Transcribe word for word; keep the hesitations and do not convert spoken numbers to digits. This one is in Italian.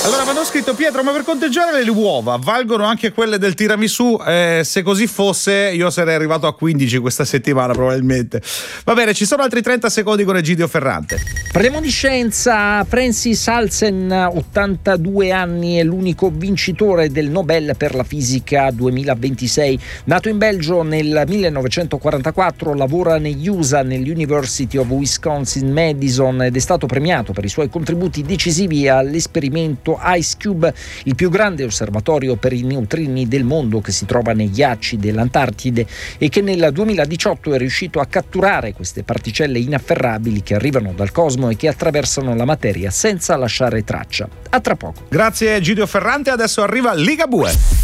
Allora mi hanno scritto: Pietro, ma per conteggiare le uova valgono anche quelle del tiramisù? Eh, se così fosse io sarei arrivato a quindici questa settimana probabilmente. Va bene, ci sono altri trenta secondi con Egidio Ferrante. Parliamo di scienza. Francis Halsen, ottantadue anni, è l'unico vincitore del Nobel per la fisica duemilaventisei. Nato in Belgio nel millenovecentoquarantaquattro, lavora negli U S A nell'University of Wisconsin-Madison ed è stato premiato per i suoi contributi decisivi all'esperimento IceCube, il più grande osservatorio per i neutrini del mondo che si trova nei ghiacci dell'Antartide e che nel duemiladiciotto è riuscito a catturare queste particelle inafferrabili che arrivano dal cosmo e che attraversano la materia senza lasciare traccia. A tra poco. Grazie Egidio Ferrante, adesso arriva Ligabue.